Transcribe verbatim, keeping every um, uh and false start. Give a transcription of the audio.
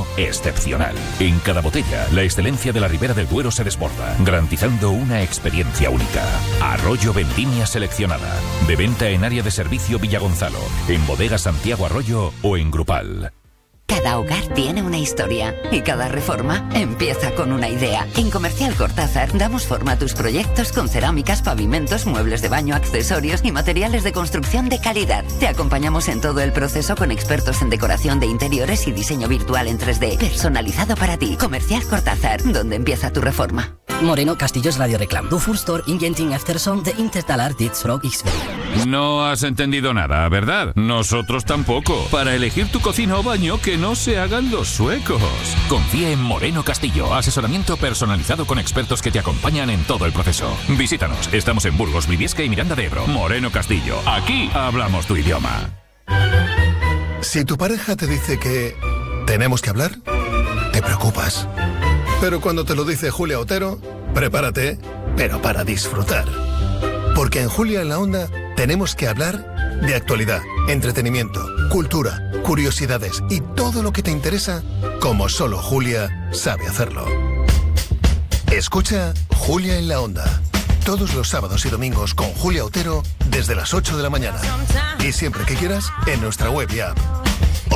vino excepcional. En cada botella, la excelencia de la Ribera del Duero se desborda, garantizando una experiencia única. Arroyo Vendimia Seleccionada. De venta en área de servicio Villa Gonzalo, en Bodega Santiago Arroyo o en Grupal. Cada hogar tiene una historia y cada reforma empieza con una idea. En Comercial Cortázar damos forma a tus proyectos con cerámicas, pavimentos, muebles de baño, accesorios y materiales de construcción de calidad. Te acompañamos en todo el proceso con expertos en decoración de interiores y diseño virtual en tres D, personalizado para ti. Comercial Cortázar, donde empieza tu reforma. Moreno Castillos Radio Reclam. Du Furstor Ingenting Efterson de Intertalar Ditsfrog Xveri. No has entendido nada, ¿verdad? Nosotros tampoco. Para elegir tu cocina o baño, que no se hagan los suecos. Confía en Moreno Castillo. Asesoramiento personalizado con expertos que te acompañan en todo el proceso. Visítanos. Estamos en Burgos, Briviesca y Miranda de Ebro. Moreno Castillo. Aquí hablamos tu idioma. Si tu pareja te dice que tenemos que hablar, te preocupas. Pero cuando te lo dice Julia Otero, prepárate, pero para disfrutar. Porque en Julia en la Onda tenemos que hablar de actualidad, entretenimiento, cultura, curiosidades y todo lo que te interesa, como solo Julia sabe hacerlo. Escucha Julia en la Onda, todos los sábados y domingos con Julia Otero desde las ocho de la mañana. Y siempre que quieras, en nuestra web y app.